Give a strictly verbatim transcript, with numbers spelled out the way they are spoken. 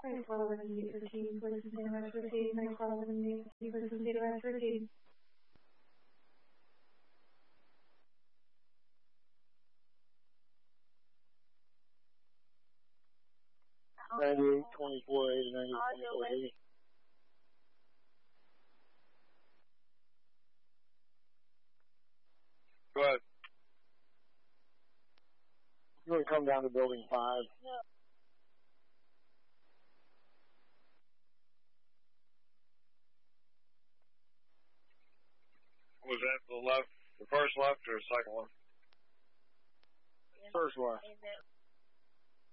Nine four eleven eight thirteen, police and state of West proceed. Nine four eleven eight thirteen, police and state of West proceed. ninety-eight twenty-four eighty, ninety-eight twenty-four eighty. Go ahead. You want to come down to building five? No. Was that the left, the first left or the second one? In, First left. in the